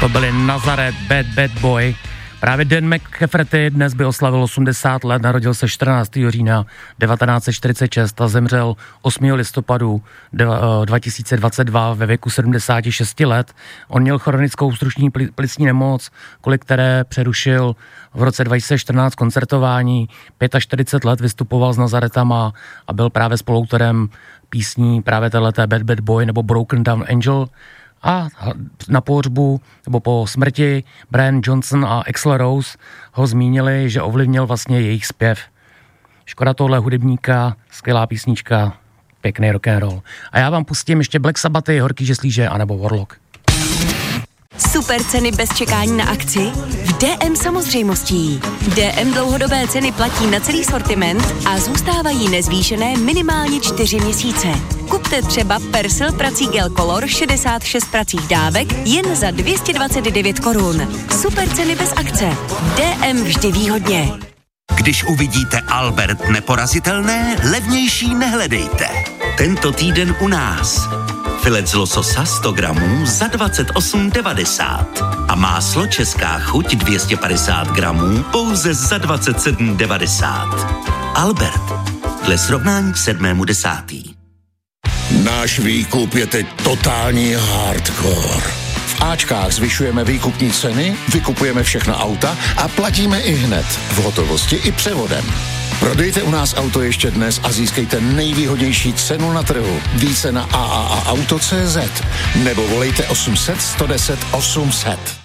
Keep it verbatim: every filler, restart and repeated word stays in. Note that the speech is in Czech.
To byli Nazareth, Bad Bad Boy. Právě Dan McCafferty dnes by oslavil osmdesát let, narodil se čtrnáctého října devatenáct set čtyřicet šest a zemřel osmého listopadu dva tisíce dvacet dva ve věku sedmdesáti šesti let. On měl chronickou obstrukční plicní nemoc, kvůli které přerušil v roce dva tisíce čtrnáct koncertování, čtyřicet pět let vystupoval s Nazaretama a byl právě spoluautorem písní právě téhleté Bad Bad Boy nebo Broken Down Angel. A na pohřbu, nebo po smrti Brian Johnson a Axl Rose ho zmínili, že ovlivnil vlastně jejich zpěv. Škoda tohle hudebníka, skvělá písnička, pěkný rock and roll. A já vám pustím ještě Black Sabbathy, Horký žeslíže, anebo Warlock. Super ceny bez čekání na akci? V D M samozřejmostí. D M dlouhodobé ceny platí na celý sortiment a zůstávají nezvýšené minimálně čtyři měsíce. Kupte třeba Persil prací gel Color šedesát šest pracích dávek jen za dvě stě dvacet devět korun. Super ceny bez akce. D M vždy výhodně. Když uvidíte Albert neporazitelné, levnější nehledejte. Tento týden u nás. Filet z lososa sto gramů za dvacet osm devadesát a máslo Česká chuť dvě stě padesát gramů pouze za dvacet sedm devadesát. Albert, dle srovnání k sedmému desátý. Náš výkup je teď totální hardcore. V Ačkách zvyšujeme výkupní ceny, vykupujeme všechna auta a platíme i hned, v hotovosti i převodem. Prodejte u nás auto ještě dnes a získejte nejvýhodnější cenu na trhu. Více na a a a auto tečka cé zet nebo volejte osm set sto deset osm set.